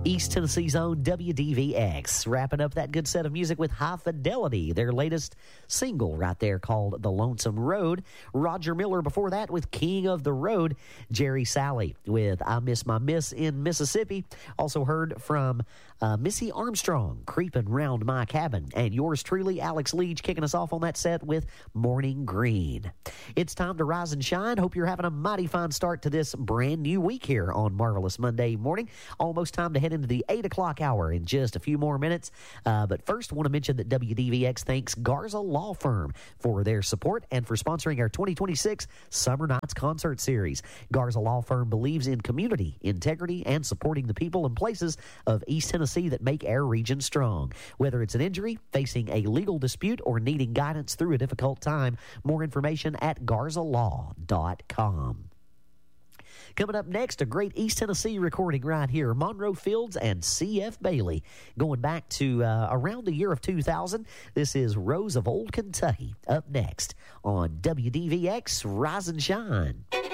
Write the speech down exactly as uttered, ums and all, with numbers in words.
East Tennessee's own W D V X, wrapping up that good set of music with High Fidelity, their latest single right there called The Lonesome Road. Roger Miller before that with King of the Road. Jerry Salley with I Miss My Miss in Mississippi. Also heard from uh, Missy Armstrong, Creeping Round My Cabin. And yours truly, Alex Leach, kicking us off on that set with Morning Green. It's time to rise and shine. Hope you're having a mighty fine start to this brand new week here on Marvelous Monday morning. Almost time to head into the eight o'clock hour in just a few more minutes. Uh, but first, I want to mention that W D V X thanks Garza Law Firm for their support and for sponsoring our twenty twenty-six Summer Nights Concert Series. Garza Law Firm believes in community, integrity, and supporting the people and places of East Tennessee that make our region strong. Whether it's an injury, facing a legal dispute, or needing guidance through a difficult time, more information at garza law dot com. Coming up next, a great East Tennessee recording right here. Monroe Fields and C F Bailey. Going back to uh, around the year of two thousand, this is Rose of Old Kentucky up next on W D V X Rise and Shine.